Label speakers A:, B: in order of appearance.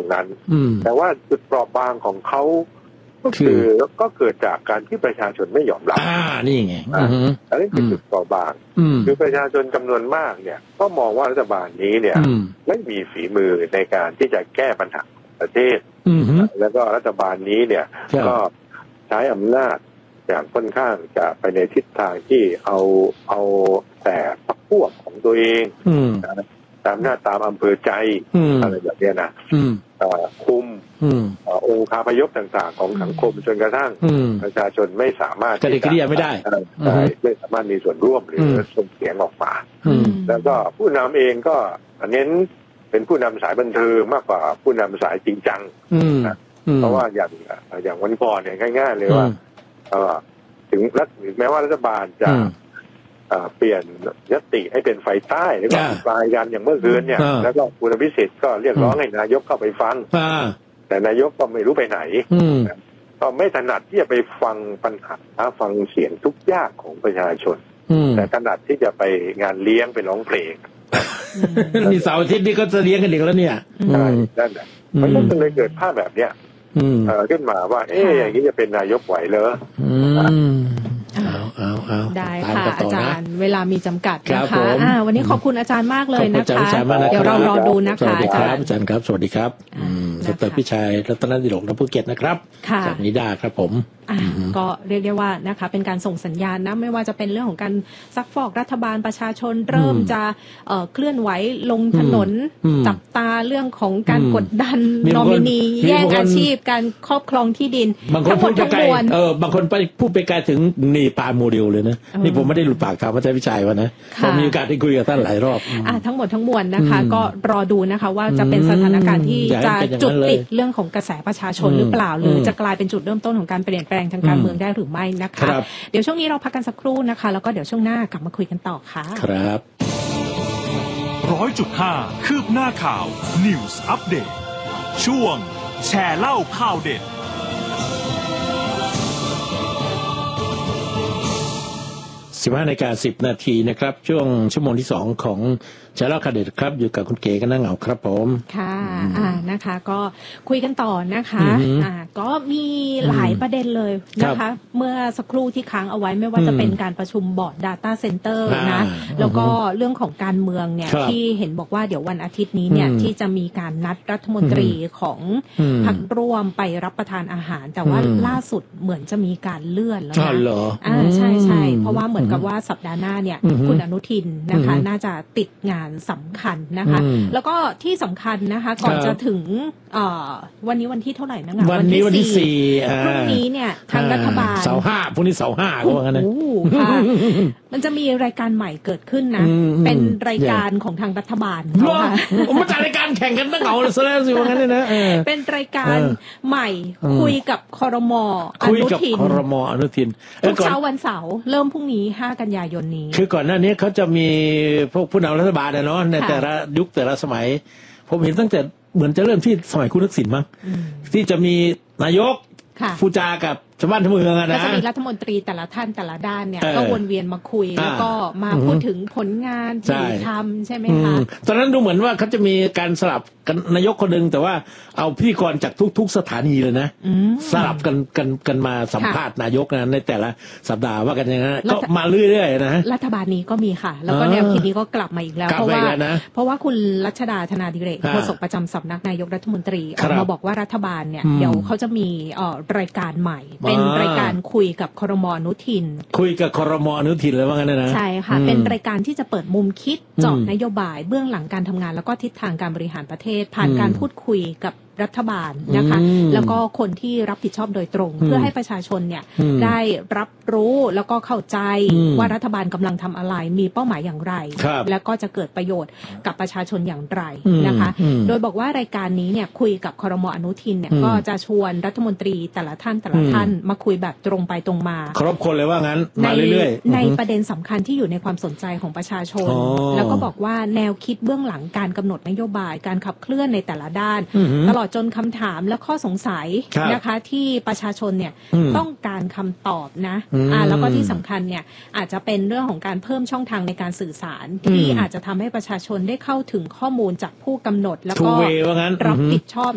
A: นั้นแต่ว่าจุดเปราะบางของเขาก็เกิดจากการที่ประชาชนไม่ยอมรับ
B: นี่ไง
A: อันนี้เป็นจุดเปราะบางคือประชาชนจำนวนมากเนี่ยก็มองว่ารัฐบาลนี้เนี่ยไม่มีฝีมือในการที่จะแก้ปัญหาประเทศแล้วก็รัฐบาลนี้เนี่ยก็ใช้อำนาจอย่างค่อนข้างจะไปในทิศทางที่เอาแต่พรรคพวกของตัวเองตามหน้าตามอำเภอใจอะไรแบบนี้นะคุมองค์คาพยพต่างๆของสังคมจนกระทั่งประชาชนไม่สามารถ
B: กระดิกกระเดี่ยไม่ได้
A: ไม่สามารถมีส่วนร่วมหรือส่งเสียงออกมาแล้วก็ผู้นำเองก็เน้นเป็นผู้นำสายบันเทิงมากกว่าผู้นำสายจริงจังนะเพราะว่าอย่างวันก่อนเนี่ยง่ายๆเลยว่าถึงแม้ว่ารัฐบาลจะเปลี่ยนยติให้เป็นไฟใต้แล้วก็ปลายกันอย่างเมื่อคืนเนี่ยแล้วก็คุณอภิสิทธิ์ก็เรียกร้องให้นายกเข้าไปฟังแต่นายกก็ไม่รู้ไปไหนก็ไม่ถนัดที่จะไปฟังปัญหาฟังเสียงทุกข์ยากของประชาชนแต่ถนัดที่จะไปงานเลี้ยงไปร้องเพลง
B: นี่เสาร์อาทิตย์นี่ก็จะเลี้ยงกันอีกแล้วเนี่ย
A: ใช่นั่นแหละมันก็เลยเกิดภาพแบบเนี้ยขึ้นมาว่าอย่างนี้จะเป็นนายกไหวเหรอ
C: ได้ค่ะอาจารย์เวลามีจำกัดนะคะวันนี้ขอบคุณอาจารย์มากเลยนะคะเดี๋ยวเรารอดูนะคะอาจ
B: ารย์ครับสวัสดีครับดร.พิชัยรัตนดิโรก ณ ภูเก็ตนะครับจากนิด้าครับผม
C: ก็เรียกได้ว่านะคะเป็นการส่งสัญญาณนะไม่ว่าจะเป็นเรื่องของการซักฟอกรัฐบาลประชาชนเริ่มจะเคลื่อนไหวลงถนนจับตาเรื่องของการกดดันนอมินีแย่งอาชีพการครอบครองที่ดิน
B: ทั้งหมดทั้งมวลบางคนไปพูดไปไกลถึงนี่ปาโมเดลเลยนะนี่ผมไม่ได้หลุดปากถามอาจารย์พิชัยว่านะผมมีโอกาสได้คุยกับท่านหลายรอบ
C: ทั้งหมดทั้งมวลนะคะก็รอดูนะคะว่าจะเป็นสถานการณ์ที่จะจุดติดเรื่องของกระแสประชาชนหรือเปล่าหรือจะกลายเป็นจุดเริ่มต้นของการเปลี่ยนแปลงทางการเมืองได้หรือไม่นะคะเดี๋ยวช่วงนี้เราพักกันสักครู่นะคะแล้วก็เดี๋ยวช่วงหน้ากลับมาคุยกันต่อค่ะ
B: ครับ
D: 100.5 คืบหน้าข่าว News Update ช่วงแชร์เล่าข่าวเด็ด
B: 15:10 นาทีนะครับชั่วโมงที่2ของแชร์เล่าข่าวเด็ดครับอยู่กับคุณเก๋กันนั่งเหงาครับผม
C: ค่ะนะคะก็คุยกันต่อนะคะก็มีหลายประเด็นเลยนะคะเมื่อสักครู่ที่ค้างเอาไว้ไม่ว่าจะเป็นการประชุมบอร์ด Data Center นะแล้วก็เรื่องของการเมืองเนี่ยที่เห็นบอกว่าเดี๋ยววันอาทิตย์นี้เนี่ยที่จะมีการนัดรัฐมนตรีของพรรคร่วมไปรับประทานอาหารแต่ว่าล่าสุดเหมือนจะมีการเลื่อนแล้วนะใช่เพราะว่าเหมือนกับว่าสัปดาห์หน้าเนี่ยคุณอนุทินนะคะน่าจะติดงานสำคัญนะคะแล้วก็ที่สำคัญนะคะก่อนจะถึงวันนี้วันที่เท่าไหร่นะ
B: วันนี้วันที่
C: 4พรุ่งนี้เนี่ยทางรัฐบาล
B: เสาร์5พรุ่งนี้เสาร์5ก็ว่างั้นนะ
C: มันจะมีรายการใหม่เกิดขึ้นนะเป็นรายการของทางรัฐบาล
B: ค่ะมาจัดรายการแข่งกันตั้งเอาเลยซะแล้วสิว่างั้นเลยนะ
C: เป็นรายการใหม่คุยกับครม.อนุทิน
B: ครม.อนุทิน
C: ทุกเช้าวันเสาร์เริ่มพรุ่งนี้5 กันยายนนี้
B: คือก่อนหน้านี้เขาจะมีพวกผู้นำรัฐบาลเนาะในแต่ละยุคแต่ละสมัยผมเห็นตั้งแต่เหมือนจะเริ่มที่สมัยคุณทักษิณมั้งที่จะมีนายกผู้จากับชาวบ้านชาวเมืองนะ
C: ก็จะมีรัฐมนตรีแต่ละท่านแต่ละด้านเนี่ยก็วนเวียนมาคุยแล้วก็มาพูดถึงผลงานที่ทำใช่ไหมคะ
B: ตอนนั้นดูเหมือนว่าเขาจะมีการสลับกันนายกคนหนึ่งแต่ว่าเอาพิธีกรจากทุกสถานีเลยนะสลับกันมาสัมภาษณ์นายกนะในแต่ละสัปดาห์ว่ากันอย่างนั้นก็มาเรื่อยๆนะ
C: รัฐบาลนี้ก็มีค่ะแล้วก็แนวคิดนี้ก็กลับมาอีกแล้วเพราะว่าคุณรัชดาธนาดิเรกโฆษกประจำสำนักนายกรัฐมนตรีออกมาบอกว่ารัฐบาลเนี่ยเดี๋ยวเขาจะมีรายการใหม่เป็นรายการคุยกับครม.อนุทิน
B: คุยกับครม.อนุทินเลยว่างั้นนะ
C: ใช่ค่ะเป็นรายการที่จะเปิดมุมคิดเจาะนโยบายเบื้องหลังการทำงานแล้วก็ทิศทางการบริหารประเทศผ่านการพูดคุยกับรัฐบาลนะคะแล้วก็คนที่รับผิดชอบโดยตรงเพื่อให้ประชาชนเนี่ยได้รับรู้แล้วก็เข้าใจว่ารัฐบาลกำลังทำอะไรมีเป้าหมายอย่างไรแล้วก็จะเกิดประโยชน์กับประชาชนอย่างไรนะคะโดยบอกว่ารายการนี้เนี่ยคุยกับครม.อนุทินเนี่ยก็จะชวนรัฐมนตรีแต่ละท่านมาคุยแบบตรงไปตรงมา
B: ครบคนเลยว่างั้นมาเรื่อย
C: ๆในประเด็นสำคัญที่อยู่ในความสนใจของประชาชนแล้วก็บอกว่าแนวคิดเบื้องหลังการกำหนดนโยบายการขับเคลื่อนในแต่ละด้านตลอดจนคำถามและข้อสงสัยนะคะที่ประชาชนเนี่ยต้องการคำตอบนะแล้วก็ที่สำคัญเนี่ยอาจจะเป็นเรื่องของการเพิ่มช่องทางในการสื่อสารที่อาจจะทำให้ประชาชนได้เข้าถึงข้อมูลจากผู้กำหนดแล้วก็รับผิดชอบ